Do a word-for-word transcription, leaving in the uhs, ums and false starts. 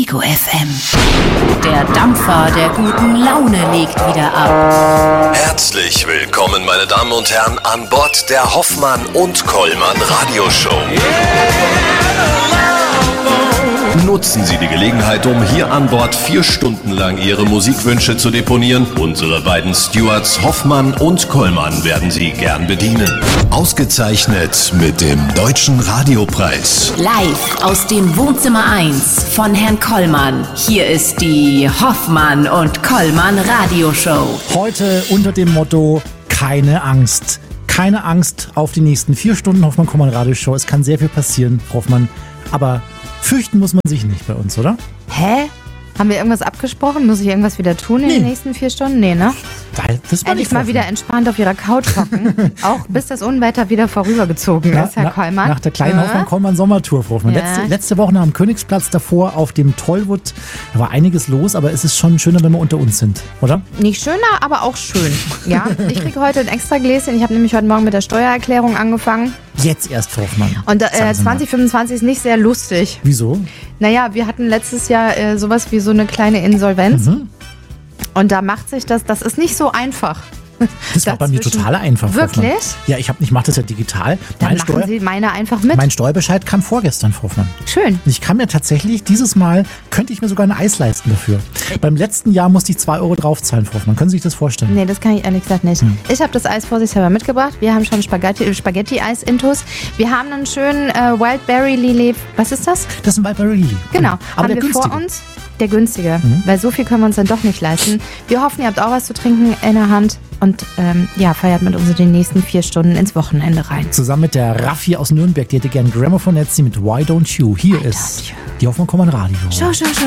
Ego F M. Der Dampfer der guten Laune legt wieder ab. Herzlich willkommen, meine Damen und Herren, an Bord der Hoffmann und Kollmann Radioshow. Nutzen Sie die Gelegenheit, um hier an Bord vier Stunden lang Ihre Musikwünsche zu deponieren. Unsere beiden Stewards Hoffmann und Kollmann werden Sie gern bedienen. Ausgezeichnet mit dem Deutschen Radiopreis. Live aus dem Wohnzimmer eins von Herrn Kollmann. Hier ist die Hoffmann und Kollmann Radioshow. Heute unter dem Motto keine Angst. Keine Angst auf die nächsten vier Stunden Hoffmann-Kollmann Radioshow. Es kann sehr viel passieren, Hoffmann. Aber fürchten muss man sich nicht bei uns, oder? Hä? Haben wir irgendwas abgesprochen? Muss ich irgendwas wieder tun in Nee. den nächsten vier Stunden? Nee, ne? Das war Endlich mal wieder entspannt auf ihrer Couch hocken. Auch bis das Unwetter wieder vorübergezogen Na, ist, Herr na, Kollmann. Nach der kleinen Ja. Hoffmann-Kollmann-Sommertour, Frau Hoffmann. Ja. Letzte, letzte Woche am Königsplatz, davor auf dem Tollwood. Da war einiges los, aber es ist schon schöner, wenn wir unter uns sind, oder? Nicht schöner, aber auch schön. Ja, ich kriege heute ein extra Gläschen. Ich habe nämlich heute Morgen mit der Steuererklärung angefangen. Jetzt erst, Frau Hoffmann. Und äh, Sagen Sie mal. zwanzig fünfundzwanzig ist nicht sehr lustig. Wieso? Naja, wir hatten letztes Jahr äh, sowas wie so eine kleine Insolvenz. Mhm. Und da macht sich das, das ist nicht so einfach. Das war bei mir Dazwischen- total einfach. Frau Wirklich? Hoffmann. Ja, ich, hab, ich mache das ja digital. Dann Mein, machen Steuer, Sie meine einfach mit. mein Steuerbescheid kam vorgestern, Frau Hoffmann. Schön. Ich kann mir tatsächlich, dieses Mal könnte ich mir sogar ein Eis leisten dafür. Beim letzten Jahr musste ich zwei Euro draufzahlen, Frau Hoffmann. Können Sie sich das vorstellen? Nee, das kann ich ehrlich gesagt nicht. Hm. Ich habe das Eis vorsichtshalber mitgebracht. Wir haben schon Spaghetti, Spaghetti-Eis-Intus. Wir haben einen schönen äh, Wildberry Lily. Was ist das? Das ist ein Wildberry Lily. Genau. Aber haben der wir günstige. vor uns. Der günstige. Weil so viel können wir uns dann doch nicht leisten. Wir hoffen, ihr habt auch was zu trinken in der Hand. Und ähm, ja, feiert mit uns in den nächsten vier Stunden ins Wochenende rein. Zusammen mit der Raffi aus Nürnberg, die hätte gern Gramophone, jetzt sie mit Why Don't You. Hier ist die Hoffmann-Kollmann Radio. Schau, schau, schau.